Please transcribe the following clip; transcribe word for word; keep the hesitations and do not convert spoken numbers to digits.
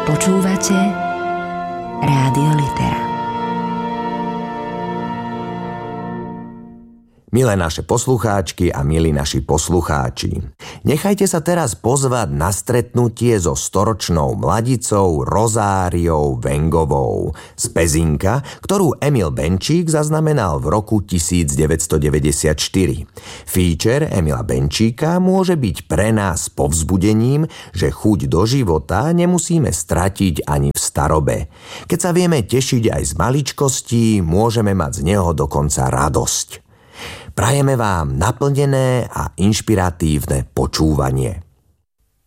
Počúvate Rádio Litera. Milé naše poslucháčky a milí naši poslucháči, nechajte sa teraz pozvať na stretnutie so storočnou mladicou Rozáriou Wengovou z Pezinka, ktorú Emil Benčík zaznamenal v roku devätnásťstodeväťdesiatštyri. Feature Emila Benčíka môže byť pre nás povzbudením, že chuť do života nemusíme stratiť ani v starobe. Keď sa vieme tešiť aj z maličkostí, môžeme mať z neho dokonca radosť. Prajeme vám naplnené a inšpiratívne počúvanie.